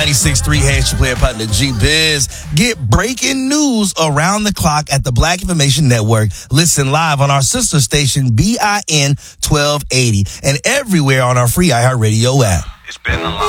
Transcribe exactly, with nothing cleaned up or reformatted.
ninety-six point three, hey, it's your player partner, G-Biz. Get breaking news around the clock at the Black Information Network. Listen live on our sister station, B I N twelve eighty, and everywhere on our free iHeartRadio app. It's been a long